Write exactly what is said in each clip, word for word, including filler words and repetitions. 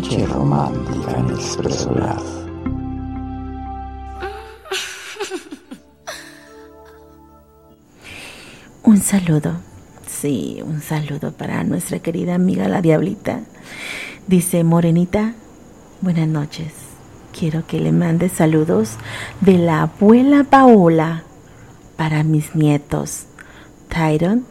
noche romántica en Expreso Lab. Un saludo, sí, un saludo para nuestra querida amiga la Diablita. Dice: Morenita, buenas noches. Quiero que le mande saludos de la abuela Paola para mis nietos Tyron,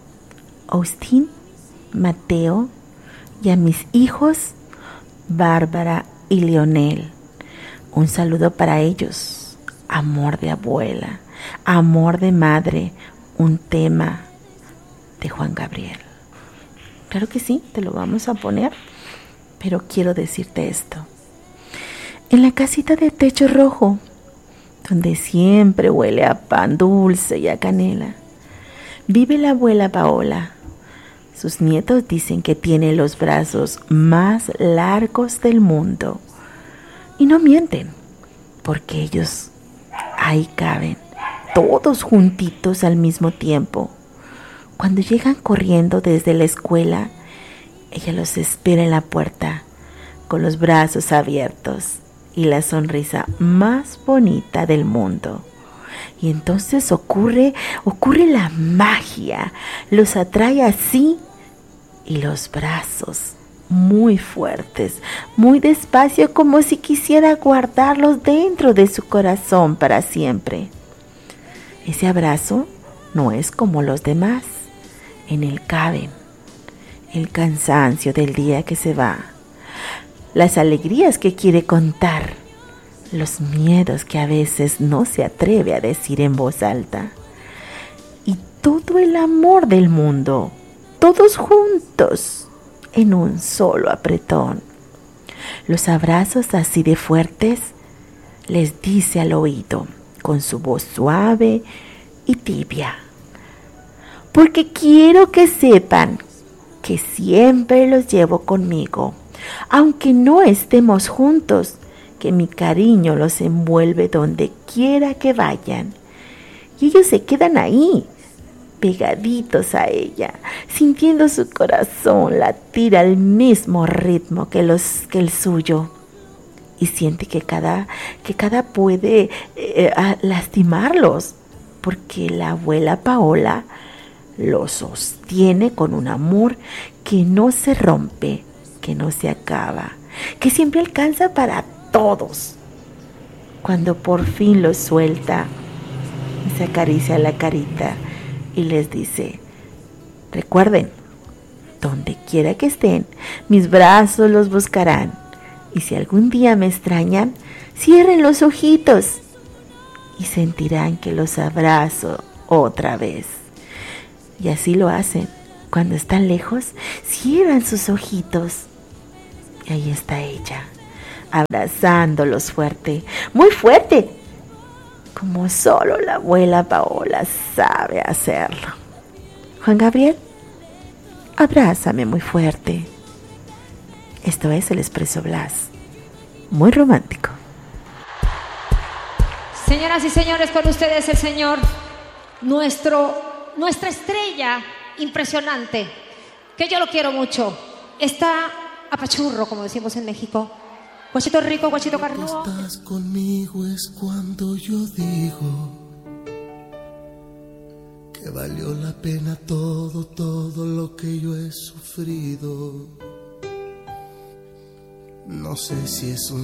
Austin, Mateo, y a mis hijos Bárbara y Leonel. Un saludo para ellos. Amor de abuela, amor de madre, un tema de Juan Gabriel. Claro que sí, te lo vamos a poner, pero quiero decirte esto. En la casita de techo rojo, donde siempre huele a pan dulce y a canela, vive la abuela Paola. Sus nietos dicen que tiene los brazos más largos del mundo. Y no mienten, porque ellos ahí caben, todos juntitos al mismo tiempo. Cuando llegan corriendo desde la escuela, ella los espera en la puerta, con los brazos abiertos y la sonrisa más bonita del mundo. Y entonces ocurre, ocurre la magia. Los atrae así y los brazos muy fuertes, muy despacio, como si quisiera guardarlos dentro de su corazón para siempre. Ese abrazo no es como los demás. En él caben el cansancio del día que se va, las alegrías que quiere contar, los miedos que a veces no se atreve a decir en voz alta, y todo el amor del mundo, todos juntos en un solo apretón. Los abrazos así de fuertes les dice al oído con su voz suave y tibia: porque quiero que sepan que siempre los llevo conmigo, aunque no estemos juntos, que mi cariño los envuelve donde quiera que vayan. Y ellos se quedan ahí, pegaditos a ella, sintiendo su corazón latir al mismo ritmo que, los, que el suyo. Y siente que cada, que cada puede eh, lastimarlos, porque la abuela Paola los sostiene con un amor que no se rompe, que no se acaba, que siempre alcanza para todos. Cuando por fin los suelta, se acaricia la carita y les dice: recuerden, donde quiera que estén, mis brazos los buscarán. Y si algún día me extrañan, cierren los ojitos y sentirán que los abrazo otra vez. Y así lo hacen. Cuando están lejos, cierran sus ojitos. Y ahí está ella, abrazándolos fuerte, muy fuerte, como solo la abuela Paola sabe hacerlo. Juan Gabriel, abrázame muy fuerte. Esto es el Expreso Blas, muy romántico. Señoras y señores, con ustedes el señor, nuestro, nuestra estrella impresionante, que yo lo quiero mucho. Está apachurro, como decimos en México. Guachito rico, guachito carnudo. Cuando estás conmigo es cuando yo digo que valió la pena todo, todo lo que yo he sufrido. No sé si es un